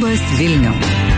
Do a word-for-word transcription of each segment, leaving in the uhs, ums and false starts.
Labas Vilniau.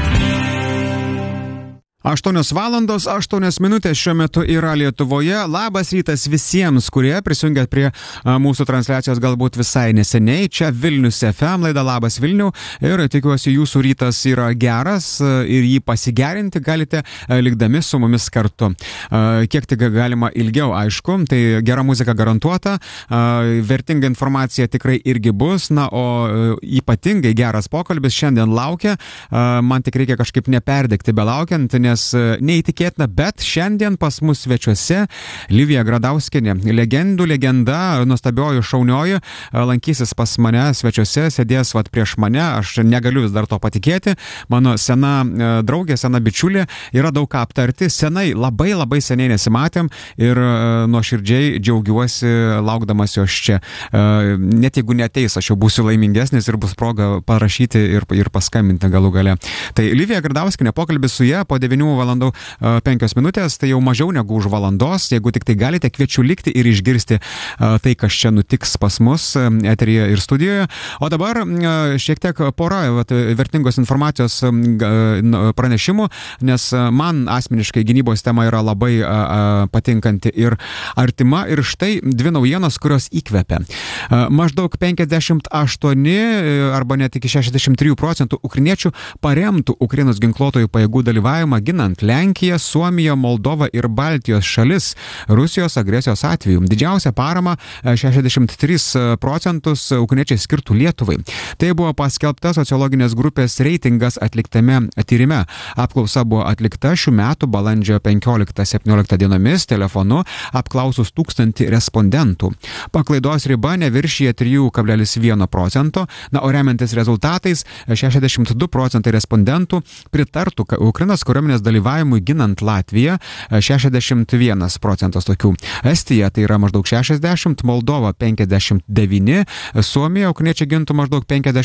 aštuonios valandos aštuonios minutės šiuo metu yra Lietuvoje. Labas rytas visiems, kurie prisijungėt prie a, mūsų transliacijos galbūt visai neseniai. Čia Vilnius F M, laida Labas Vilniau. Ir tikiuosi jūsų rytas yra geras a, ir jį pasigerinti galite a, likdami su mumis kartu. A, kiek tik galima ilgiau, aišku. Tai gera muzika garantuota, a, vertinga informacija tikrai irgi bus. Na, o a, ypatingai geras pokalbis šiandien laukia. A, man tik reikia kažkaip neperdegti belaukiant, nes neįtikėtina, bet šiandien pas mus svečiuose Livija Gradauskienė, legendų legenda, nuostabioji šaunioji, lankysis pas mane svečiuose, sėdės vat prieš mane, aš negaliu vis dar to patikėti, mano sena draugė, sena bičiulė, yra daug ką aptarti, senai, labai labai seniai nesimatėm ir nuoširdžiai džiaugiuosi laukdamas jos čia. Net jeigu neteis, aš jau būsiu laimingesnis ir bus proga parašyti ir, ir paskambinti galų gale. Tai Livija Gradauskienė, pokalbis su ja po devynių valandų penkios minutės, tai jau mažiau negu už valandos. Jeigu tik tai galite, kviečiu likti ir išgirsti tai, kas čia nutiks pas mus eteryje ir studijoje. O dabar šiek tiek pora vat, vertingos informacijos pranešimų, nes man asmeniškai gynybos tema yra labai a, a, patinkanti ir artima. Ir štai dvi naujienos, kurios įkvepia. Maždaug penkiasdešimt aštuoni arba net iki šešiasdešimt trijų procentų ukrainiečių paremtų Ukrainos ginkluotojų pajėgų dalyvavimą ginant Lenkiją, Suomiją, Moldovą ir Baltijos šalis Rusijos agresijos atveju. Didžiausia parama šešiasdešimt tris procentus ukrainiečiai skirtų Lietuvai. Tai buvo paskelbta sociologinės grupės reitingas atliktame tyrime. Apklausa buvo atlikta šių metų balandžio penkioliktą septynioliktą dienomis telefonu apklausus tūkstantį respondentų. Paklaidos riba neviršyje trijų kablelis vieno procento, na, o remiantis rezultatais šešiasdešimt du procentai respondentų pritartų Ukrainos kariuomenės dalyvavimui ginant Latviją, šešiasdešimt vienas procentas tokių. Estija tai yra maždaug šešiasdešimt, Moldova penkiasdešimt devyni, Suomija ukrainiečiai gintų maždaug penkiasdešimt